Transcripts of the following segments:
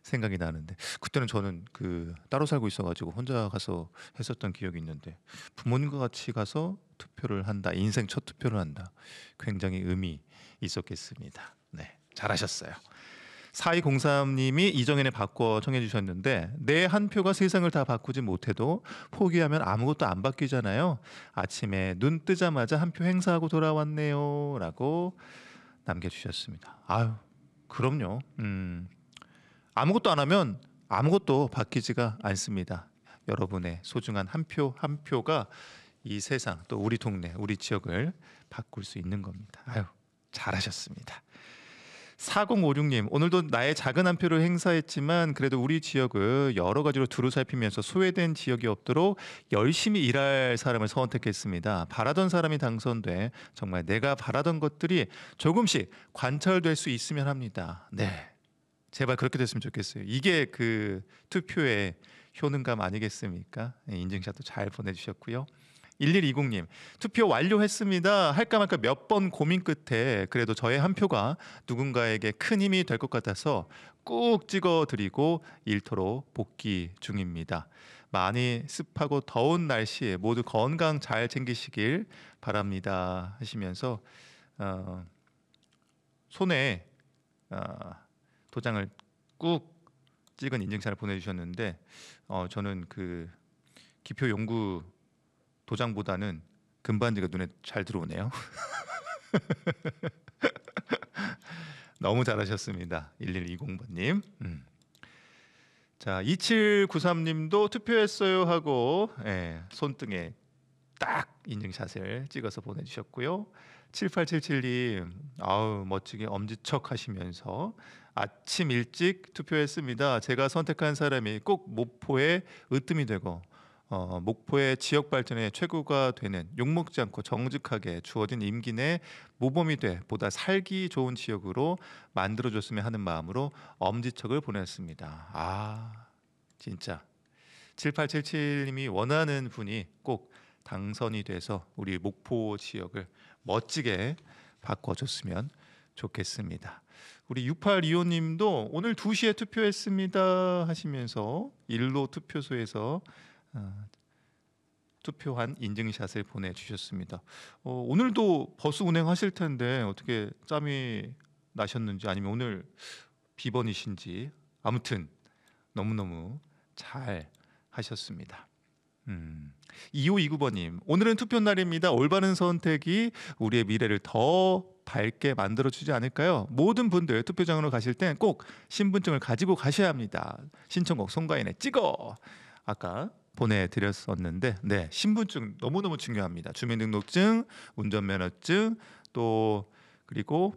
생각이 나는데 그때는 저는 그 따로 살고 있어가지고 혼자 가서 했었던 기억이 있는데 부모님과 같이 가서 투표를 한다. 인생 첫 투표를 한다. 굉장히 의미 있었겠습니다. 네, 잘하셨어요. 4203님이 이정현의 바꿔 청해 주셨는데 내 한 표가 세상을 다 바꾸지 못해도 포기하면 아무것도 안 바뀌잖아요. 아침에 눈 뜨자마자 한 표 행사하고 돌아왔네요 라고 남겨주셨습니다. 아유 그럼요. 아무것도 안 하면 아무것도 바뀌지가 않습니다. 여러분의 소중한 한 표 한 표가 이 세상 또 우리 동네 우리 지역을 바꿀 수 있는 겁니다. 아유 잘하셨습니다. 4056님 오늘도 나의 작은 한 표를 행사했지만 그래도 우리 지역을 여러 가지로 두루 살피면서 소외된 지역이 없도록 열심히 일할 사람을 선택했습니다. 바라던 사람이 당선돼 정말 내가 바라던 것들이 조금씩 관철될 수 있으면 합니다. 네, 제발 그렇게 됐으면 좋겠어요. 이게 그 투표의 효능감 아니겠습니까? 네, 인증샷도 잘 보내주셨고요. 1120님 투표 완료했습니다. 할까 말까 몇 번 고민 끝에 그래도 저의 한 표가 누군가에게 큰 힘이 될 것 같아서 꾹 찍어드리고 일터로 복귀 중입니다. 많이 습하고 더운 날씨에 모두 건강 잘 챙기시길 바랍니다 하시면서 손에 도장을 꾹 찍은 인증샷을 보내주셨는데 저는 그 기표 용구 도장보다는 금반지가 눈에 잘 들어오네요. 너무 잘하셨습니다. 1120번님. 자 2793님도 투표했어요 하고 손등에 딱 인증샷을 찍어서 보내주셨고요. 7877님 아우 멋지게 엄지척 하시면서 아침 일찍 투표했습니다. 제가 선택한 사람이 꼭 목포에 으뜸이 되고 목포의 지역 발전의 최고가 되는 욕먹지 않고 정직하게 주어진 임기 내 모범이 돼 보다 살기 좋은 지역으로 만들어줬으면 하는 마음으로 엄지척을 보냈습니다. 아 진짜 7877님이 원하는 분이 꼭 당선이 돼서 우리 목포 지역을 멋지게 바꿔줬으면 좋겠습니다. 우리 6825님도 오늘 2시에 투표했습니다 하시면서 일로 투표소에서 투표한 인증샷을 보내주셨습니다. 오늘도 버스 운행하실 텐데 어떻게 짬이 나셨는지 아니면 오늘 비번이신지 아무튼 너무너무 잘 하셨습니다. 2529번님 오늘은 투표 날입니다. 올바른 선택이 우리의 미래를 더 밝게 만들어주지 않을까요? 모든 분들 투표장으로 가실 땐 꼭 신분증을 가지고 가셔야 합니다. 신청곡 송가인의 찍어 아까 보내드렸었는데 네 신분증 너무너무 중요합니다. 주민등록증, 운전면허증 또 그리고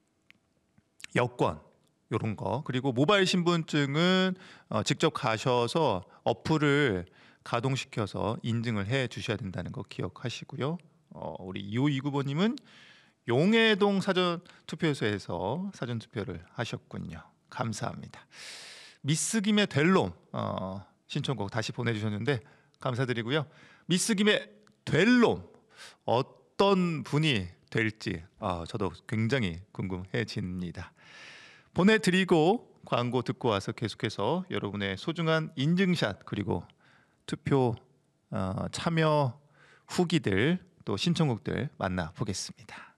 여권 이런 거 그리고 모바일 신분증은 직접 가셔서 어플을 가동시켜서 인증을 해 주셔야 된다는 거 기억하시고요. 우리 2529번님은 용해동 사전투표소에서 사전투표를 하셨군요. 감사합니다. 미스김의 델롬 신청곡 다시 보내주셨는데 감사드리고요. 미스김의 델롬 어떤 분이 될지 저도 굉장히 궁금해집니다. 보내드리고 광고 듣고 와서 계속해서 여러분의 소중한 인증샷 그리고 투표 참여 후기들 또 신청곡들 만나보겠습니다.